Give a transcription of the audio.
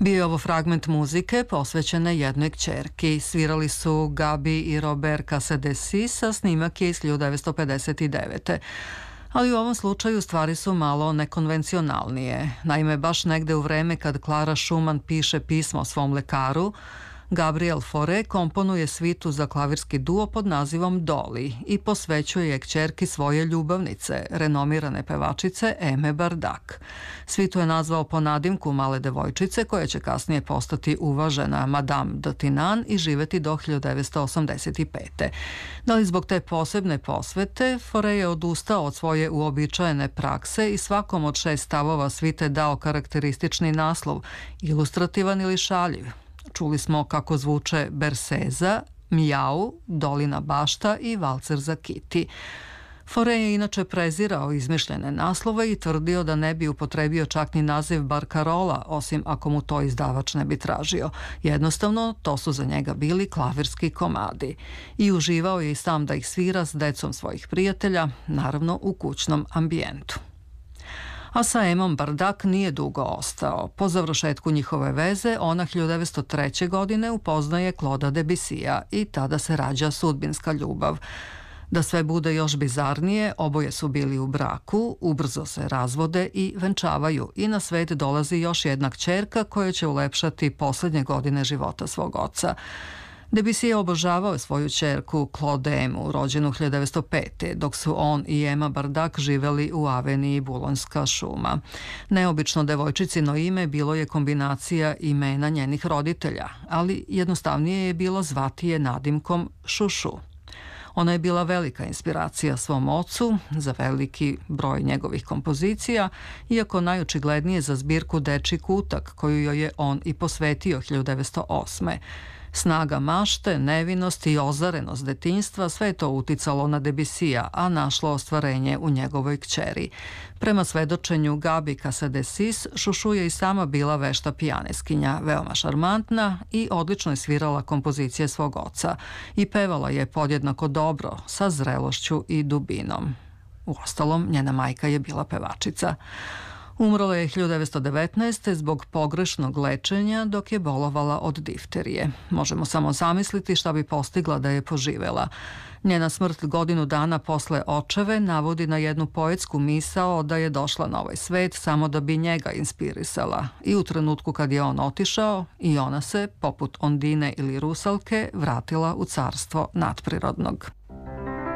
Bio je ovo fragment muzike posvećene jednoj kćerki. Svirali su Gabi i Robert Casadesus, a snimak je iz 1959. Ali u ovom slučaju stvari su malo nekonvencionalnije. Naime, baš negde u vreme kad Clara Schumann piše pismo svom lekaru, Gabriel Fauré komponuje svitu za klavirski duo pod nazivom Dolly i posvećuje je kćerki svoje ljubavnice, renomirane pevačice Eme Bardak. Svitu je nazvao po nadimku male devojčice koja će kasnije postati uvažena Madame de Tinan i živeti do 1985. Da li zbog te posebne posvete, Fauré je odustao od svoje uobičajene prakse i svakom od 6 stavova svite dao karakteristični naslov, ilustrativan ili šaljiv. Čuli smo kako zvuče Berseza, Mijau, Dolina bašta i Valcer za Kiti. Fauré je inače prezirao izmišljene naslove i tvrdio da ne bi upotrebio čak ni naziv barkarola, osim ako mu to izdavač ne bi tražio. Jednostavno, to su za njega bili klavirski komadi. I uživao je i sam da ih svira s decom svojih prijatelja, naravno u kućnom ambijentu. A sa Emom Bardak nije dugo ostao. Po završetku njihove veze, ona 1903. godine upoznaje Claude'a Debussya i tada se rađa sudbinska ljubav. Da sve bude još bizarnije, oboje su bili u braku, ubrzo se razvode i venčavaju i na svet dolazi još jedna kćerka koja će ulepšati poslednje godine života svog oca. Debussy je obožavao svoju ćerku Claudemu, rođenu 1905. dok su on i Emma Bardak živeli u aveniji Bulonska šuma. Neobično devojčicino ime bilo je kombinacija imena njenih roditelja, ali jednostavnije je bilo zvati je nadimkom Šušu. Ona je bila velika inspiracija svom ocu za veliki broj njegovih kompozicija, iako najočiglednije za zbirku Dečji kutak, koju joj je on i posvetio 1908. Snaga mašte, nevinost i ozarenost detinjstva, sve je to uticalo na Debussya, a našlo ostvarenje u njegovoj kćeri. Prema svedočenju Gabi Casadesus, Šušu je i sama bila vešta pijaneskinja, veoma šarmantna i odlično je svirala kompozicije svog oca i pevala je podjednako dobro, sa zrelošću i dubinom. Uostalom, njena majka je bila pevačica. Umrla je 1919. zbog pogrešnog lečenja dok je bolovala od difterije. Možemo samo zamisliti šta bi postigla da je poživela. Njena smrt godinu dana posle očeve navodi na jednu poetsku misao da je došla na ovaj svet samo da bi njega inspirisala. I u trenutku kad je on otišao, i ona se, poput Ondine ili Rusalke, vratila u carstvo nadprirodnog.